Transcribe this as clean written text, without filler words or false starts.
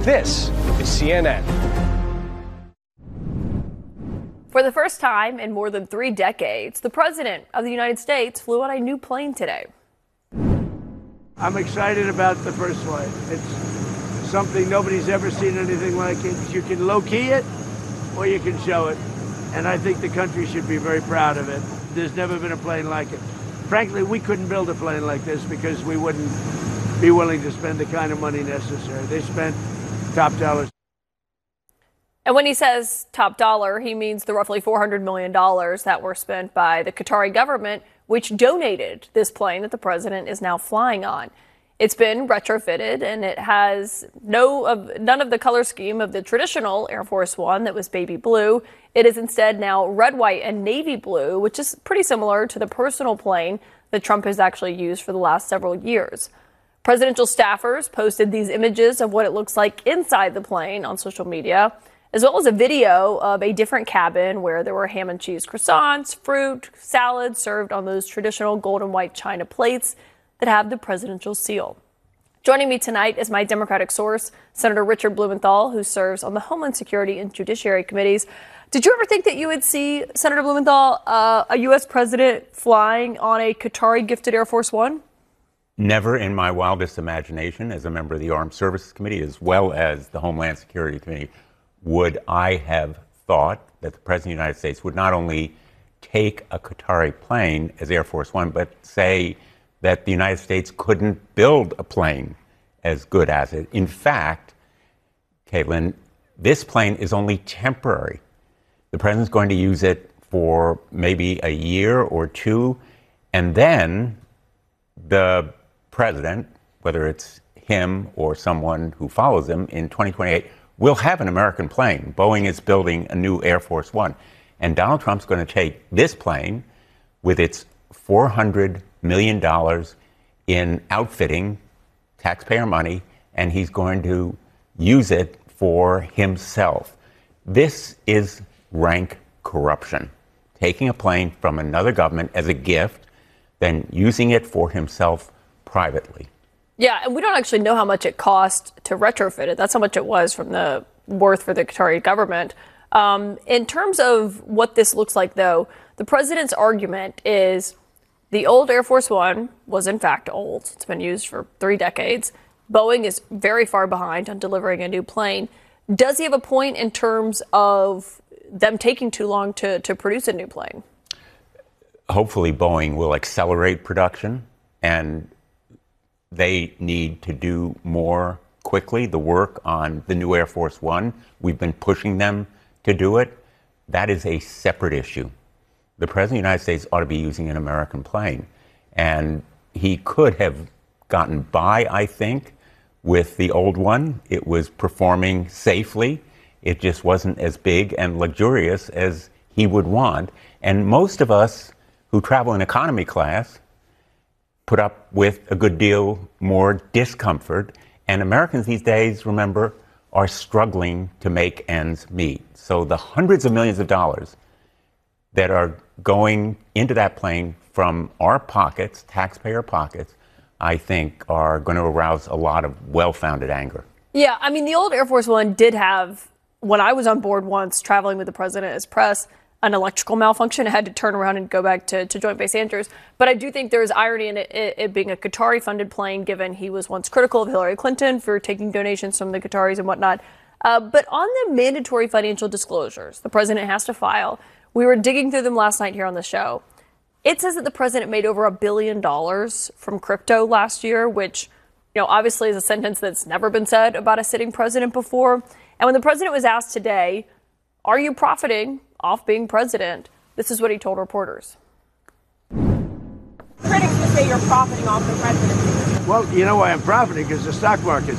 This is CNN. For the first time in more than 3 decades, the President of the United States flew on a new plane today. I'm excited about the first flight. It's something nobody's ever seen anything like it. You can low-key it or you can show it. And I think the country should be very proud of it. There's never been a plane like it. Frankly, we couldn't build a plane like this because we wouldn't be willing to spend the kind of money necessary. They spent top dollars. And when he says top dollar, he means the roughly $400 million that were spent by the Qatari government, which donated this plane that the president is now flying on. It's been retrofitted, and it has none of the color scheme of the traditional Air Force One that was baby blue. It is instead now red, white, and navy blue, which is pretty similar to the personal plane that Trump has actually used for the last several years. Presidential staffers posted these images of what it looks like inside the plane on social media, as well as a video of a different cabin where there were ham and cheese croissants, fruit, salad served on those traditional gold and white china plates that have the presidential seal. Joining me tonight is my Democratic source, Senator Richard Blumenthal, who serves on the Homeland Security and Judiciary Committees. Did you ever think that you would see, Senator Blumenthal, a U.S. president flying on a Qatari-gifted Air Force One? Never in my wildest imagination, as a member of the Armed Services Committee, as well as the Homeland Security Committee, would I have thought that the President of the United States would not only take a Qatari plane as Air Force One, but say that the United States couldn't build a plane as good as it. In fact, Caitlin, this plane is only temporary. The President's going to use it for maybe a year or two, and then the President, whether it's him or someone who follows him in 2028, will have an American plane. Boeing is building a new Air Force One. And Donald Trump's going to take this plane with its $400 million in outfitting, taxpayer money, and he's going to use it for himself. This is rank corruption. Taking a plane from another government as a gift, then using it for himself privately. Yeah, and we don't actually know how much it cost to retrofit it. That's how much it was from the worth for the Qatari government. In terms of what this looks like, though, the president's argument is the old Air Force One was, in fact, old. It's been used for 3 decades. Boeing is very far behind on delivering a new plane. Does he have a point in terms of them taking too long to produce a new plane? Hopefully, Boeing will accelerate production, and they need to do more quickly. The work on the new Air Force One, we've been pushing them to do it. That is a separate issue. The President of the United States ought to be using an American plane. And he could have gotten by, I think, with the old one. It was performing safely. It just wasn't as big and luxurious as he would want. And most of us who travel in economy class put up with a good deal more discomfort. And Americans these days, remember, are struggling to make ends meet. So the hundreds of millions of dollars that are going into that plane from our pockets, taxpayer pockets, I think are going to arouse a lot of well-founded anger. Yeah, I mean, the old Air Force One did have, when I was on board once traveling with the president as press, an electrical malfunction. I had to turn around and go back to Joint Base Andrews. But I do think there is irony in it being a Qatari-funded plane, given he was once critical of Hillary Clinton for taking donations from the Qataris and whatnot. But on the mandatory financial disclosures the president has to file, we were digging through them last night here on the show. It says that the president made over $1 billion from crypto last year, which, obviously is a sentence that's never been said about a sitting president before. And when the president was asked today, are you profiting off being president? This is what he told reporters. Critics say you're profiting off the presidency. Well, you know why I'm profiting? Because the stock market's